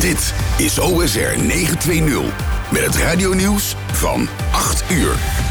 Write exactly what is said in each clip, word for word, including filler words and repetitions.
Dit is O S R negenhonderdtwintig met het radionieuws van acht uur.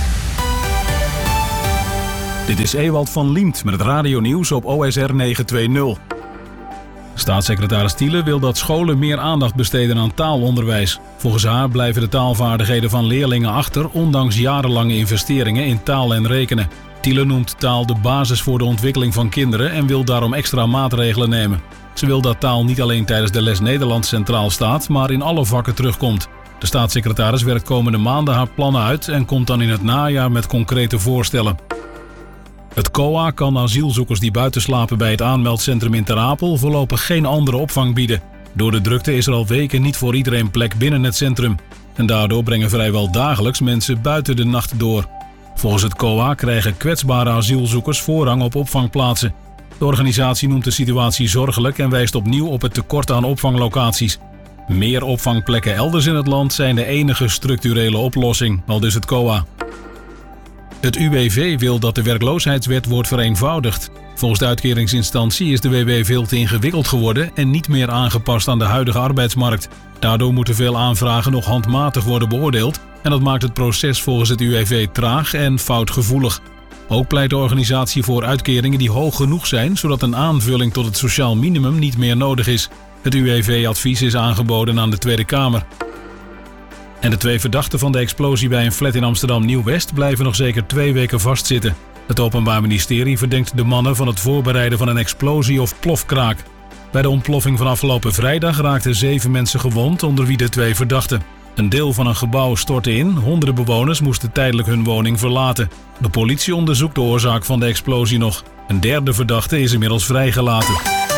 Dit is Ewald van Liemt met het radionieuws op O S R negenhonderdtwintig. Staatssecretaris Thiele wil dat scholen meer aandacht besteden aan taalonderwijs. Volgens haar blijven de taalvaardigheden van leerlingen achter, ondanks jarenlange investeringen in taal en rekenen. Thiele noemt taal de basis voor de ontwikkeling van kinderen en wil daarom extra maatregelen nemen. Ze wil dat taal niet alleen tijdens de les Nederlands centraal staat, maar in alle vakken terugkomt. De staatssecretaris werkt komende maanden haar plannen uit en komt dan in het najaar met concrete voorstellen. Het C O A kan asielzoekers die buiten slapen bij het aanmeldcentrum in Ter Apel voorlopig geen andere opvang bieden. Door de drukte is er al weken niet voor iedereen plek binnen het centrum. En daardoor brengen vrijwel dagelijks mensen buiten de nacht door. Volgens het C O A krijgen kwetsbare asielzoekers voorrang op opvangplaatsen. De organisatie noemt de situatie zorgelijk en wijst opnieuw op het tekort aan opvanglocaties. Meer opvangplekken elders in het land zijn de enige structurele oplossing, aldus het C O A. Het U W V wil dat de werkloosheidswet wordt vereenvoudigd. Volgens de uitkeringsinstantie is de W W veel te ingewikkeld geworden en niet meer aangepast aan de huidige arbeidsmarkt. Daardoor moeten veel aanvragen nog handmatig worden beoordeeld en dat maakt het proces volgens het U W V traag en foutgevoelig. Ook pleit de organisatie voor uitkeringen die hoog genoeg zijn, zodat een aanvulling tot het sociaal minimum niet meer nodig is. Het U W V-advies is aangeboden aan de Tweede Kamer. En de twee verdachten van de explosie bij een flat in Amsterdam Nieuw-West blijven nog zeker twee weken vastzitten. Het Openbaar Ministerie verdenkt de mannen van het voorbereiden van een explosie of plofkraak. Bij de ontploffing van afgelopen vrijdag raakten zeven mensen gewond, onder wie de twee verdachten. Een deel van een gebouw stortte in, honderden bewoners moesten tijdelijk hun woning verlaten. De politie onderzoekt de oorzaak van de explosie nog. Een derde verdachte is inmiddels vrijgelaten.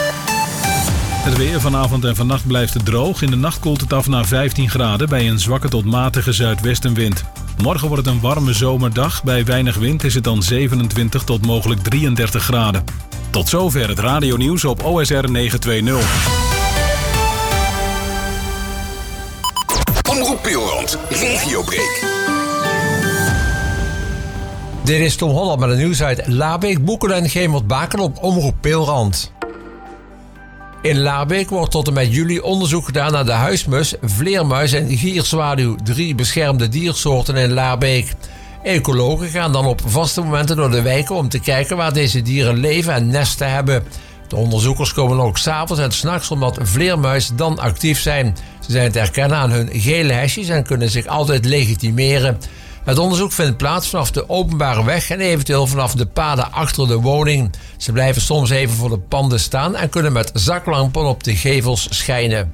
Het weer vanavond en vannacht blijft het droog. In de nacht koelt het af naar vijftien graden bij een zwakke tot matige zuidwestenwind. Morgen wordt het een warme zomerdag. Bij weinig wind is het dan zevenentwintig tot mogelijk drieëndertig graden. Tot zover het radionieuws op O S R negenhonderdtwintig. Omroep Pilrand, Regiobreak. Dit is Tom Holland met het nieuws uit Laarbeek, Boekelen en Gemert-Baken op Omroep Pilrand. In Laarbeek wordt tot en met juli onderzoek gedaan naar de huismus, vleermuis en gierzwaluw, drie beschermde diersoorten in Laarbeek. Ecologen gaan dan op vaste momenten door de wijken om te kijken waar deze dieren leven en nesten hebben. De onderzoekers komen ook 's avonds en 's nachts omdat vleermuizen dan actief zijn. Ze zijn te herkennen aan hun gele hesjes en kunnen zich altijd legitimeren. Het onderzoek vindt plaats vanaf de openbare weg en eventueel vanaf de paden achter de woning. Ze blijven soms even voor de panden staan en kunnen met zaklampen op de gevels schijnen.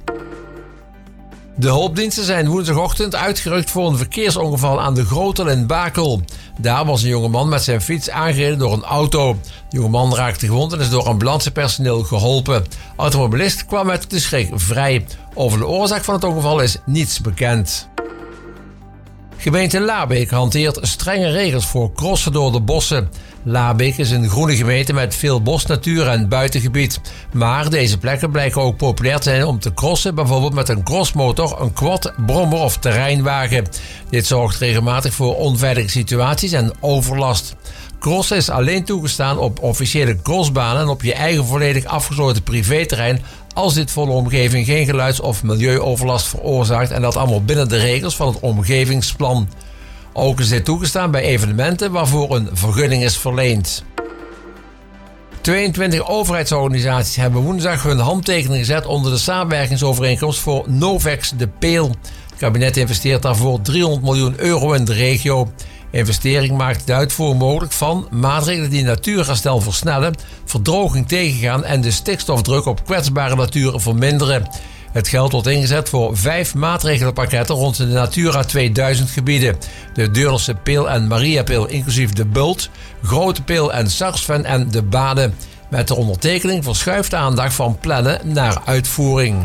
De hulpdiensten zijn woensdagochtend uitgerukt voor een verkeersongeval aan de Grotel in Bakel. Daar was een jongeman met zijn fiets aangereden door een auto. De jongeman raakte gewond en is door ambulancepersoneel geholpen. De automobilist kwam met de schrik vrij. Over de oorzaak van het ongeval is niets bekend. Gemeente Laarbeek hanteert strenge regels voor crossen door de bossen. Laarbeek is een groene gemeente met veel bosnatuur en buitengebied. Maar deze plekken blijken ook populair te zijn om te crossen, bijvoorbeeld met een crossmotor, een quad, brommer of terreinwagen. Dit zorgt regelmatig voor onveilige situaties en overlast. Crossen is alleen toegestaan op officiële crossbanen en op je eigen volledig afgesloten privéterrein, als dit voor de omgeving geen geluids- of milieuoverlast veroorzaakt en dat allemaal binnen de regels van het omgevingsplan. Ook is dit toegestaan bij evenementen waarvoor een vergunning is verleend. tweeëntwintig overheidsorganisaties hebben woensdag hun handtekening gezet onder de samenwerkingsovereenkomst voor Novex de Peel. Het kabinet investeert daarvoor driehonderd miljoen euro in de regio. Investering maakt de uitvoering mogelijk van maatregelen die natuurherstel versnellen, verdroging tegengaan en de stikstofdruk op kwetsbare natuur verminderen. Het geld wordt ingezet voor vijf maatregelenpakketten rond de Natura tweeduizend gebieden. De Deurlse Peel en Mariapeel inclusief de Bult, Grote Peel en Sarsven en de Baden. Met de ondertekening verschuift de aandacht van plannen naar uitvoering.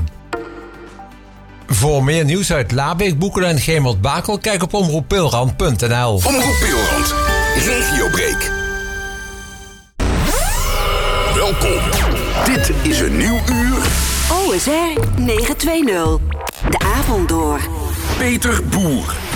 Voor meer nieuws uit Laarbeek, Boekelen en Gemert-Bakel, kijk op omroep pilrand punt n l. Omroep Pilrand, Regiobreak. Welkom. Dit is een nieuw uur. O S R negenhonderdtwintig. De avond door. Peter Boer.